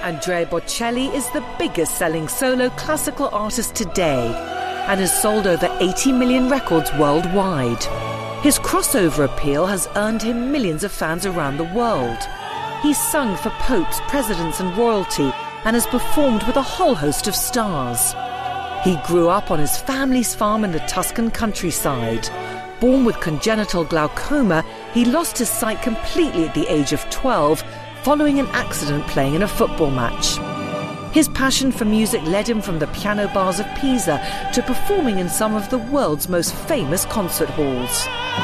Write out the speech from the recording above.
Andrea Bocelli is the biggest-selling solo classical artist today and has sold over 80 million records worldwide. His crossover appeal has earned him millions of fans around the world. He's sung for popes, presidents and royalty and has performed with a whole host of stars. He grew up on his family's farm in the Tuscan countryside. Born with congenital glaucoma, he lost his sight completely at the age of 12 following an accident playing in a football match. His passion for music led him from the piano bars of Pisa to performing in some of the world's most famous concert halls.